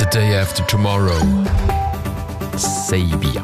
Day After Tomorrow. Sabia.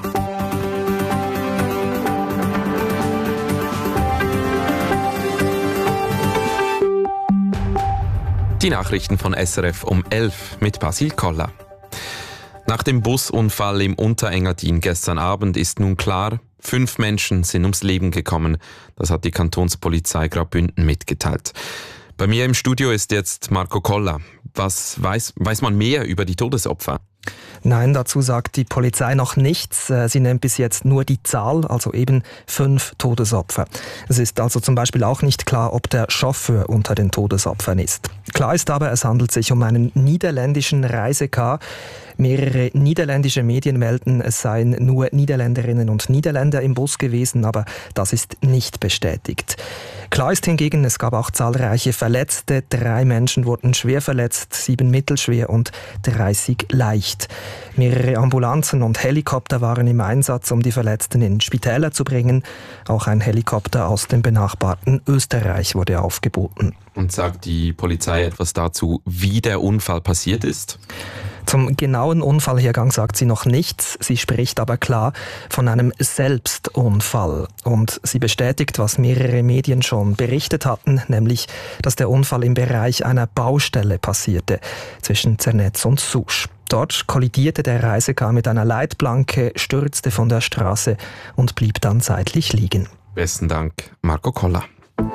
Die Nachrichten von SRF um 11 mit Basil Koller. Nach dem Busunfall im Unterengadin gestern Abend ist nun klar, 5 Menschen sind ums Leben gekommen. Das hat die Kantonspolizei Graubünden mitgeteilt. Bei mir im Studio ist jetzt Marco Koller. Was weiß man mehr über die Todesopfer? Nein, dazu sagt die Polizei noch nichts. Sie nennt bis jetzt nur die Zahl, also eben 5 Todesopfer. Es ist also zum Beispiel auch nicht klar, ob der Chauffeur unter den Todesopfern ist. Klar ist aber, es handelt sich um einen niederländischen Reisecar. Mehrere niederländische Medien melden, es seien nur Niederländerinnen und Niederländer im Bus gewesen, aber das ist nicht bestätigt. Klar ist hingegen, es gab auch zahlreiche Verletzte. 3 Menschen wurden schwer verletzt, 7 mittelschwer und 30 leicht. Mehrere Ambulanzen und Helikopter waren im Einsatz, um die Verletzten in Spitäler zu bringen. Auch ein Helikopter aus dem benachbarten Österreich wurde aufgeboten. Und sagt die Polizei etwas dazu, wie der Unfall passiert ist? Zum genauen Unfallhergang sagt sie noch nichts. Sie spricht aber klar von einem Selbstunfall. Und sie bestätigt, was mehrere Medien schon berichtet hatten, nämlich, dass der Unfall im Bereich einer Baustelle passierte, zwischen Zernetz und Susch. Dort kollidierte der Reisecar mit einer Leitplanke, stürzte von der Straße und blieb dann seitlich liegen. Besten Dank, Marco Koller.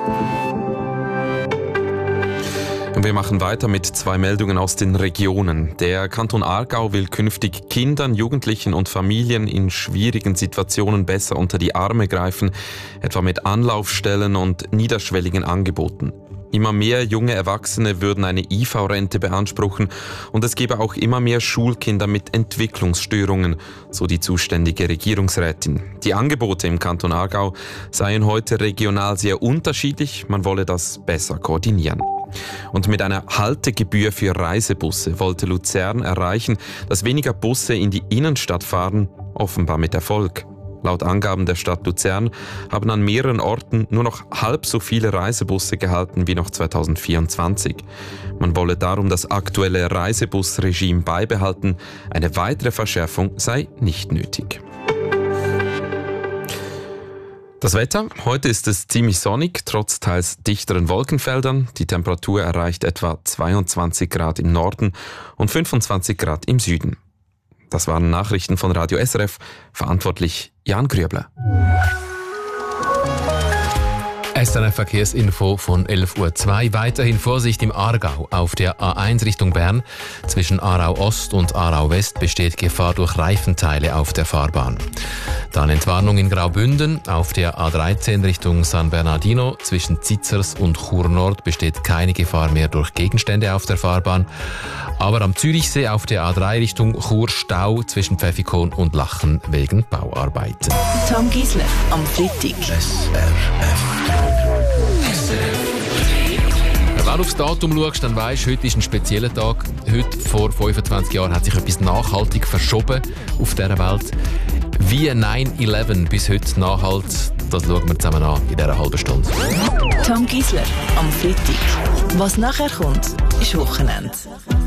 Und wir machen weiter mit 2 Meldungen aus den Regionen. Der Kanton Aargau will künftig Kindern, Jugendlichen und Familien in schwierigen Situationen besser unter die Arme greifen, etwa mit Anlaufstellen und niederschwelligen Angeboten. Immer mehr junge Erwachsene würden eine IV-Rente beanspruchen und es gebe auch immer mehr Schulkinder mit Entwicklungsstörungen, so die zuständige Regierungsrätin. Die Angebote im Kanton Aargau seien heute regional sehr unterschiedlich, man wolle das besser koordinieren. Und mit einer Haltegebühr für Reisebusse wollte Luzern erreichen, dass weniger Busse in die Innenstadt fahren, offenbar mit Erfolg. Laut Angaben der Stadt Luzern haben an mehreren Orten nur noch halb so viele Reisebusse gehalten wie noch 2024. Man wolle darum das aktuelle Reisebusregime beibehalten. Eine weitere Verschärfung sei nicht nötig. Das Wetter. Heute ist es ziemlich sonnig, trotz teils dichteren Wolkenfeldern. Die Temperatur erreicht etwa 22 Grad im Norden und 25 Grad im Süden. Das waren Nachrichten von Radio SRF. Verantwortlich Jan Grübler. SRF Verkehrsinfo von 11.02 Uhr. Weiterhin Vorsicht im Aargau. Auf der A1 Richtung Bern zwischen Aarau Ost und Aarau West besteht Gefahr durch Reifenteile auf der Fahrbahn. Dann Entwarnung in Graubünden. Auf der A13 Richtung San Bernardino zwischen Zitzers und Chur Nord besteht keine Gefahr mehr durch Gegenstände auf der Fahrbahn. Aber am Zürichsee auf der A3 Richtung Chur Stau zwischen Pfäffikon und Lachen wegen Bauarbeiten. Tom Gisler am Freitag. Wenn du aufs Datum schaust, dann weisst du, heute ist ein spezieller Tag. Heute, vor 25 Jahren, hat sich etwas nachhaltig verschoben auf dieser Welt. Wie 9/11 bis heute nachhält, das schauen wir zusammen an in dieser halben Stunde. Tom Gisler am Freitag. Was nachher kommt, ist Wochenende.